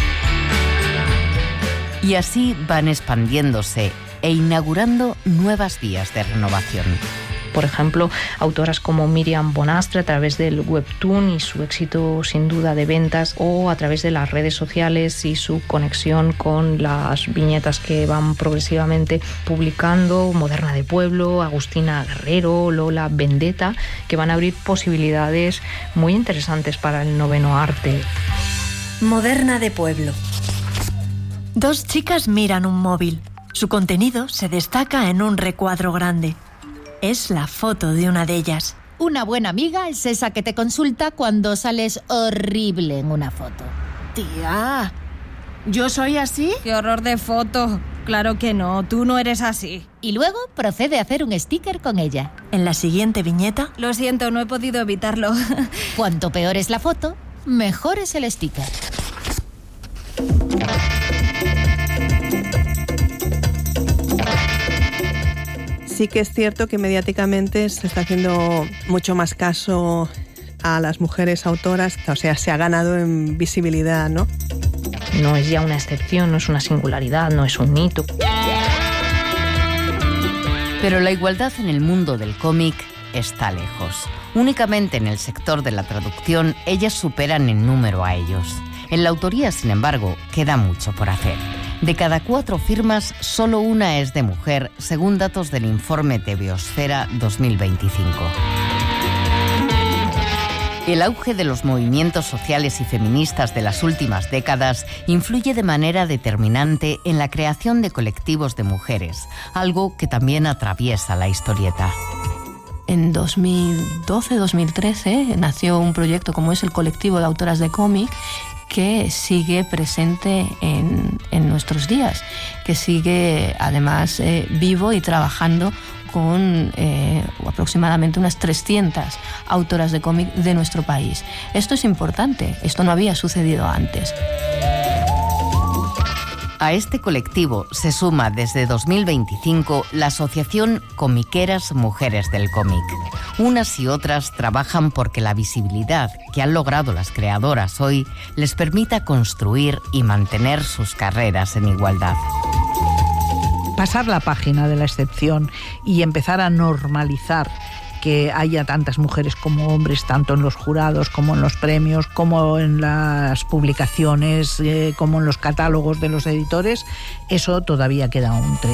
Y así van expandiéndose e inaugurando nuevas vías de renovación. Por ejemplo, autoras como Miriam Bonastre a través del webtoon y su éxito sin duda de ventas, o a través de las redes sociales y su conexión con las viñetas que van progresivamente publicando, Moderna de Pueblo, Agustina Guerrero, Lola Vendetta, que van a abrir posibilidades muy interesantes para el noveno arte. Moderna de Pueblo. Dos chicas miran un móvil. Su contenido se destaca en un recuadro grande. Es la foto de una de ellas. Una buena amiga es esa que te consulta cuando sales horrible en una foto. Tía, ¿yo soy así? ¡Qué horror de foto! Claro que no, tú no eres así. Y luego procede a hacer un sticker con ella. En la siguiente viñeta... Lo siento, no he podido evitarlo. Cuanto peor es la foto, mejor es el sticker. Sí que es cierto que mediáticamente se está haciendo mucho más caso a las mujeres autoras, o sea, se ha ganado en visibilidad, ¿no? No es ya una excepción, no es una singularidad, no es un hito. Pero la igualdad en el mundo del cómic está lejos. Únicamente en el sector de la traducción ellas superan en número a ellos. En la autoría, sin embargo, queda mucho por hacer. De cada cuatro firmas, solo una es de mujer, según datos del informe de Biosfera dos mil veinticinco. El auge de los movimientos sociales y feministas de las últimas décadas influye de manera determinante en la creación de colectivos de mujeres, algo que también atraviesa la historieta. En dos mil doce dos mil trece nació un proyecto como es el Colectivo de Autoras de Cómic, que sigue presente en, en nuestros días, que sigue además eh, vivo y trabajando con eh, aproximadamente unas trescientas autoras de cómic de nuestro país. Esto es importante, esto no había sucedido antes. A este colectivo se suma desde dos mil veinticinco la asociación Comiqueras Mujeres del Cómic. Unas y otras trabajan porque la visibilidad que han logrado las creadoras hoy les permita construir y mantener sus carreras en igualdad. Pasar la página de la excepción y empezar a normalizar que haya tantas mujeres como hombres, tanto en los jurados como en los premios, como en las publicaciones, eh, como en los catálogos de los editores, eso todavía queda un trecho.